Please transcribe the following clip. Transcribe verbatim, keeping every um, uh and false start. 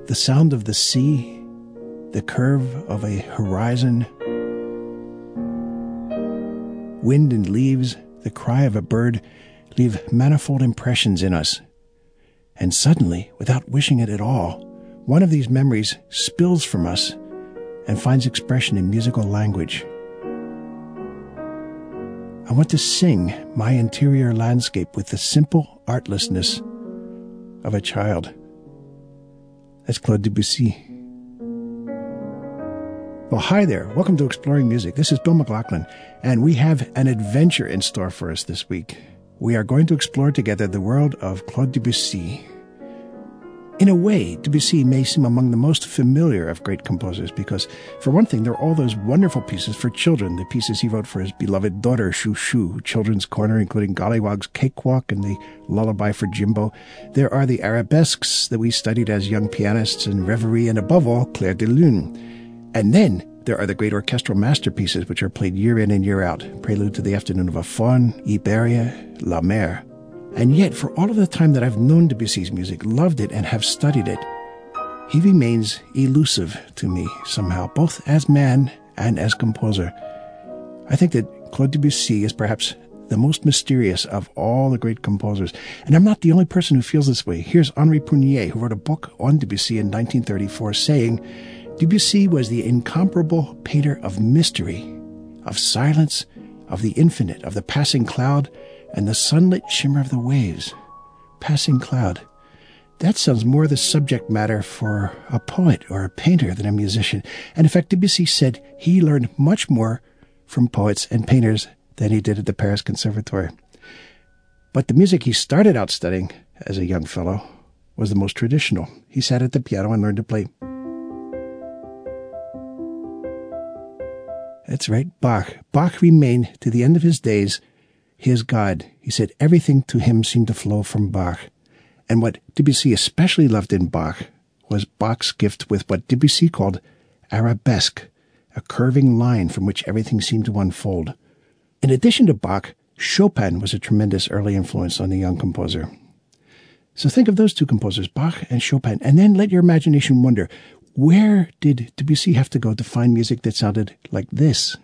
The sound of the sea, the curve of a horizon, wind and leaves, the cry of a bird leave manifold impressions in us. And suddenly, without wishing it at all, one of these memories spills from us and finds expression in musical language. I want to sing my interior landscape with the simple artlessness of a child. That's Claude Debussy. Well, hi there. Welcome to Exploring Music. This is Bill McLaughlin, and we have an adventure in store for us this week. We are going to explore together the world of Claude Debussy. In a way, Debussy may seem among the most familiar of great composers because, for one thing, there are all those wonderful pieces for children, the pieces he wrote for his beloved daughter, Chouchou, Children's Corner, including Gollywog's Cakewalk and the Lullaby for Jimbo. There are the arabesques that we studied as young pianists and Reverie, and above all, Clair de Lune. And then there are the great orchestral masterpieces which are played year in and year out, Prelude to the Afternoon of a Faun, Iberia, La Mer. And yet, for all of the time that I've known Debussy's music, loved it, and have studied it, he remains elusive to me somehow, both as man and as composer. I think that Claude Debussy is perhaps the most mysterious of all the great composers. And I'm not the only person who feels this way. Here's Henri Prunier, who wrote a book on Debussy in nineteen thirty-four, saying, Debussy was the incomparable painter of mystery, of silence, of the infinite, of the passing cloud, and the sunlit shimmer of the waves. Passing cloud. That sounds more the subject matter for a poet or a painter than a musician. And in fact, Debussy said he learned much more from poets and painters than he did at the Paris Conservatoire. But the music he started out studying as a young fellow was the most traditional. He sat at the piano and learned to play. That's right, Bach. Bach remained to the end of his days his God. He said everything to him seemed to flow from Bach. And what Debussy especially loved in Bach was Bach's gift with what Debussy called arabesque, a curving line from which everything seemed to unfold. In addition to Bach, Chopin was a tremendous early influence on the young composer. So think of those two composers, Bach and Chopin, and then let your imagination wonder, where did Debussy have to go to find music that sounded like this?